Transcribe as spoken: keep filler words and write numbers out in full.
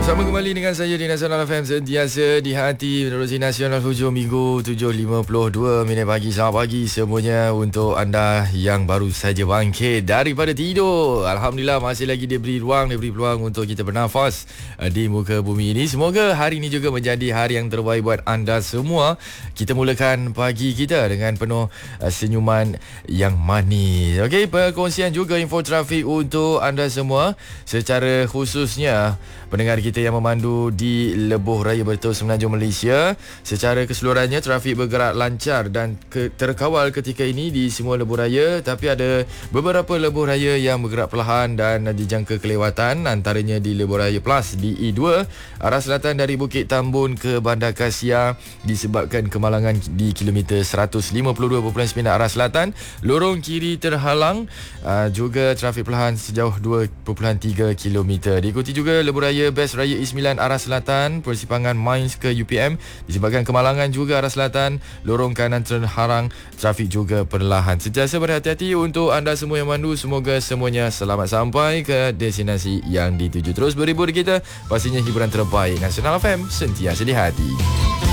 Bersama kembali dengan saya di Nasional F M, sentiasa di hati menerusi Nasional hujung minggu tujuh lima puluh dua minit pagi. Selamat pagi semuanya untuk anda yang baru saja bangkit daripada tidur. Alhamdulillah masih lagi diberi ruang, diberi peluang untuk kita bernafas di muka bumi ini. Semoga hari ini juga menjadi hari yang terbaik buat anda semua. Kita mulakan pagi kita dengan penuh senyuman yang manis. Okey, perkongsian juga info trafik untuk anda semua, secara khususnya pendengar kita yang memandu di Lebuh Raya Bertul Semenanjung Malaysia. Secara keseluruhannya trafik bergerak lancar dan ke- terkawal ketika ini di semua lebuh raya, tapi ada beberapa lebuh raya yang bergerak perlahan dan dijangka kelewatan, antaranya di Lebuh Raya Plus di E dua arah selatan dari Bukit Tambun ke Bandar Kasia disebabkan kemalangan di kilometer seratus lima puluh dua perpuluhan sembilan arah selatan. Lorong kiri terhalang, uh, juga trafik perlahan sejauh dua perpuluhan tiga kilometer. Diikuti juga lebuh raya Best Raya E sembilan arah selatan, persimpangan Mines ke U P M disebabkan kemalangan juga arah selatan. Lorong kanan terharang, trafik juga perlahan. Sentiasa berhati-hati untuk anda semua yang mandu. Semoga semuanya selamat sampai ke destinasi yang dituju. Terus berhibur kita, pastinya hiburan terbaik. Nasional F M, sentiasa di hati.